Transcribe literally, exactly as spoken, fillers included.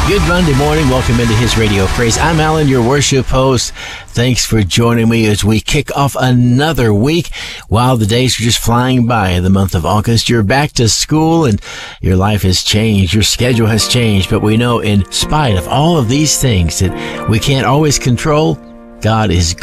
Good Monday morning. Welcome into His Radio Praise. I'm Alan, your worship host. Thanks for joining me as we kick off another week. While the days are just flying by in the month of August, you're back to school and your life has changed. Your schedule has changed. But we know in spite of all of these things that we can't always control, God is